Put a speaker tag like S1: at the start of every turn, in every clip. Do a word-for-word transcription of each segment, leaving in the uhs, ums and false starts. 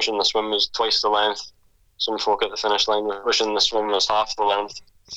S1: wishing the swim was twice the length. Some folk at the finish line were wishing the swim was half the length.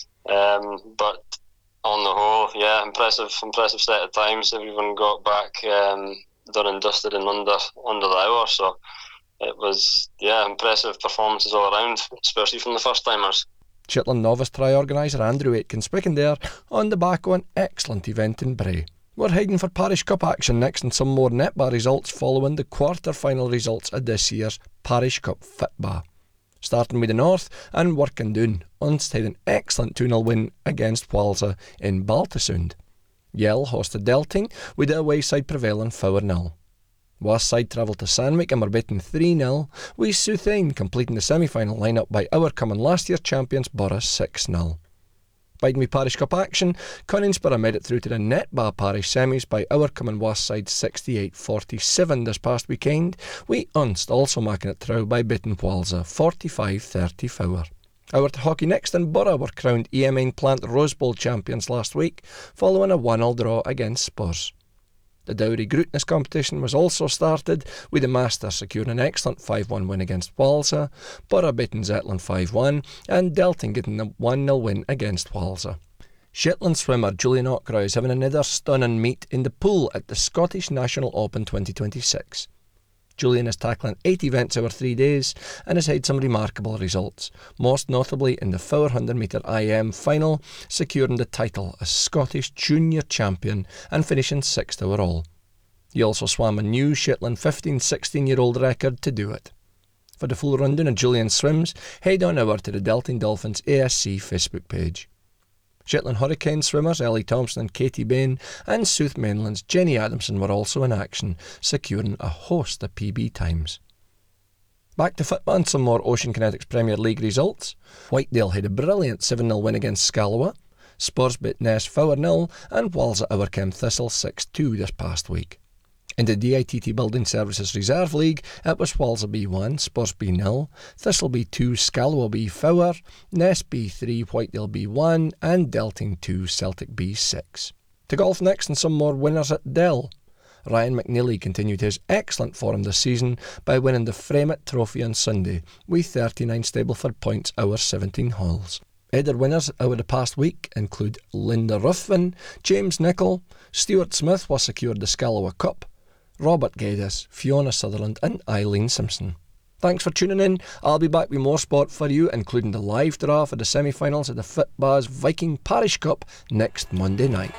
S1: Um, but on the whole, yeah, impressive, impressive set of times. Everyone got back um, done and dusted in under under the hour. So it was, yeah, impressive performances all around, especially from the first timers.
S2: Shetland novice try organiser Andrew Aitken speaking there on the back of an excellent event in Bray. We're heading for Parish Cup action next and some more netball results following the quarter-final results of this year's Parish Cup Fitba. Starting with the North and Workingdoon, Unst had an excellent two nil win against Walsa in Baltasund. Yell hosted Delting with the away side prevailing four nil. West side travelled to Sandwick and were beaten three nil, with Southain completing the semi-final line-up by overcoming last year's champions Borough six nil. Biding with Parish Cup action, Coningsborough made it through to the Netbar Parish semis by overcoming West side sixty-eight forty-seven this past weekend, with Unst also making it through by beating Walsa forty-five thirty-four. Over to hockey next, and Borough were crowned E M N Plant Rose Bowl champions last week following a one nil draw against Spurs. The Dowry Grootness competition was also started, with the Masters securing an excellent five one win against Walsa, Borough beating Zetland five one, and Delting getting a one nil win against Walsa. Shetland swimmer Julian Ockroy is having another stunning meet in the pool at the Scottish National Open twenty twenty-six. Julian is tackling eight events over three days and has had some remarkable results, most notably in the four hundred metre I M final, securing the title as Scottish Junior Champion and finishing sixth overall. He also swam a new Shetland fifteen sixteen year old record to do it. For the full rundown of Julian's swims, head on over to the Delting Dolphins A S C Facebook page. Shetland Hurricane swimmers Ellie Thompson and Katie Bain and South Mainland's Jenny Adamson were also in action, securing a host of P B times. Back to football and some more Ocean Kinetics Premier League results. Whitedale had a brilliant seven nil win against Scallowa, Spurs beat Ness four nil, and Walsa overcame Thistle six two this past week. In the D I T T Building Services Reserve League, it was Walsa B one, Spurs B nil, Thistle B two, Scallowa B four, Ness B three, Whitedale B one, and Delting two, Celtic B six. To golf next and some more winners at Dell. Ryan McNeely continued his excellent form this season by winning the Fremont Trophy on Sunday, with thirty-nine Stableford points over seventeen holes. Other winners over the past week include Linda Ruthven, James Nichol, Stuart Smith was secured the Scallowa Cup, Robert Geddes, Fiona Sutherland and Eileen Simpson. Thanks for tuning in. I'll be back with more sport for you, including the live draw for the semi-finals of the Fitbaz Viking Parish Cup next Monday night.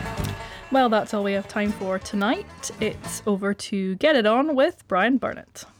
S3: Well, that's all we have time for tonight. It's over to Get It On with Brian Burnett.